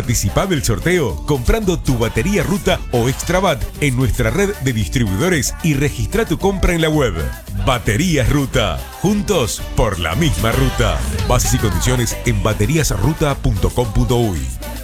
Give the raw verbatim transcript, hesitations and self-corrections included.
Participá del sorteo comprando tu batería Ruta o Extrabat en nuestra red de distribuidores y registra tu compra en la web. Baterías Ruta. Juntos por la misma ruta. Bases y condiciones en baterías ruta punto com punto uy.